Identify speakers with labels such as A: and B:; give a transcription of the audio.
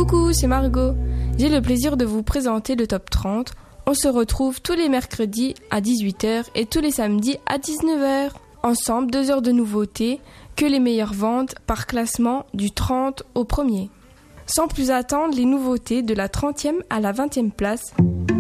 A: Coucou, c'est Margot. J'ai le plaisir de vous présenter le Top 30. On se retrouve tous les mercredis à 18h et tous les samedis à 19h. Ensemble, 2 heures de nouveautés, que les meilleures ventes par classement du 30 au 1er. Sans plus attendre, les nouveautés de la 30e à la 20e place.